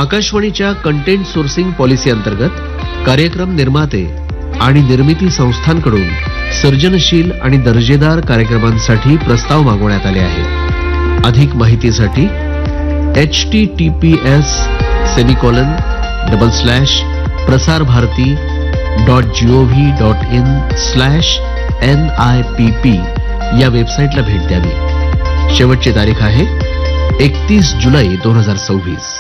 आकाशवाणीच्या content sourcing policy अंतर्गत कार्यक्रम निर्माते आणि निर्मिती संस्थांकडून सर्जनशील आणि दर्जेदार कार्यक्रमांसाठी प्रस्ताव मागवण्यात आले आहेत. अधिक माहितीसाठी https://prasarbharati.gov.in/NIPP या वेबसाईटला भेट द्यावी. शेवटची तारीख आहे 31 जुलै 2026.